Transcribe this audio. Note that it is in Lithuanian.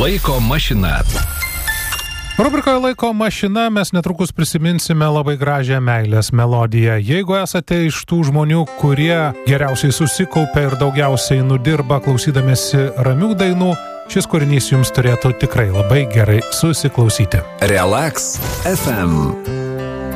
Laiko mašina. Rubrikoje Laiko mašina mes netrukus prisiminsime labai gražią meilės melodiją. Jeigu esate iš tų žmonių, kurie geriausiai susikaupia ir daugiausiai nudirba klausydamėsi ramių dainų, šis kūrinys jums turėtų tikrai labai gerai susiklausyti. Relax FM.